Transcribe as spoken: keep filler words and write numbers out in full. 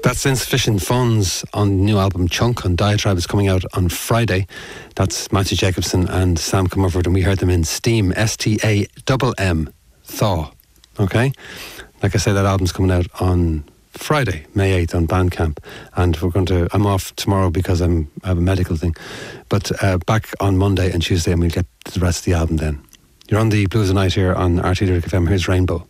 That's Insufficient Funds on the new album Chunk on Diatribe. Is coming out on Friday. That's Matthew Jacobson and Sam Comerford, and we heard them in Steam, S T A M M, Thaw. Okay? Like I say, that album's coming out on Friday, May eighth on Bandcamp, and we're going to, I'm off tomorrow because I'm, I have a medical thing, but uh, back on Monday and Tuesday, and we'll get the rest of the album then. You're on the Blues of Night here on R T Lyric F M. Here's Rainbow.